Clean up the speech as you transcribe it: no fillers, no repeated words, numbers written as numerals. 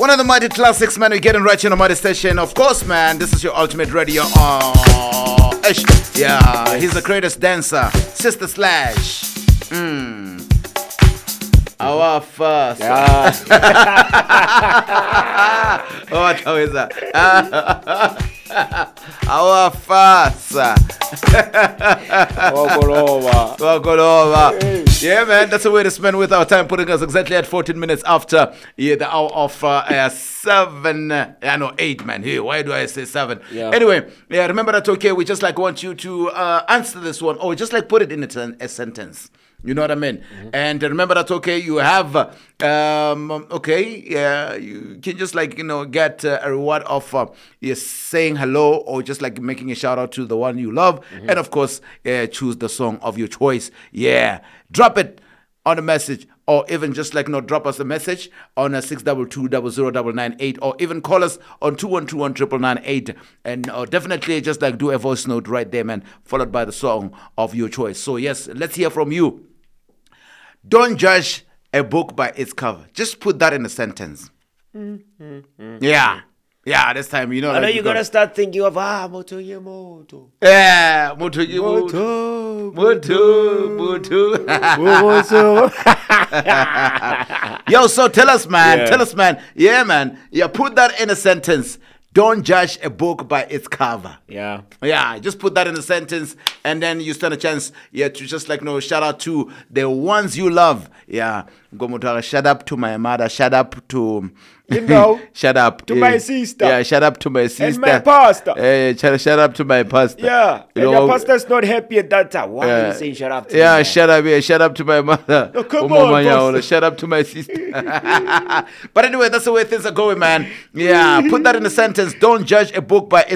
One of the mighty classics, man. We're getting right in the mighty station. Of course, man. This is your ultimate radio. Oh, yeah. He's the greatest dancer. Sister Slash. Our first. Yeah. What is that? Our first. Walk all over. Yeah, man, that's the way to spend with our time, putting us exactly at 14 minutes after the hour of 7. 8, man. Hey, why do I say 7? Yeah. Anyway, yeah, remember that, okay? We just like want you to answer this one, or just like put it in a sentence. You know what I mean? Mm-hmm. And remember that, okay, you have, you can just like, get a reward of saying hello, or just like making a shout out to the one you love. Mm-hmm. And of course, choose the song of your choice. Yeah. Drop it on a message, or even just like, drop us a message on 622-00998, or even call us on 2121-998, and definitely just like do a voice note right there, man, followed by the song of your choice. So yes, let's hear from you. Don't judge a book by its cover. Just put that in a sentence. Yeah. Yeah, this time, I know you're going to start thinking of, moto ye moto. Yeah, moto ye moto. Moto. Yo, so tell us, man. Yeah. Tell us, man. Yeah, man. Yeah, put that in a sentence. Don't judge a book by its cover. Yeah. Yeah, just put that in a sentence, and then you stand a chance, to just like, shout out to the ones you love. Yeah. Shout up to my mother. Shout up to... shout up to my sister. Yeah, shout up to my sister. And my pastor. Shout up to my pastor. Yeah. And your pastor's not happy at that time. Why are you saying shout up to me? Yeah, shout up. Yeah, shout up to my mother. Oh, come on, shout up to my sister. But anyway, that's the way things are going, man. Yeah, put that in a sentence. Don't judge a book by its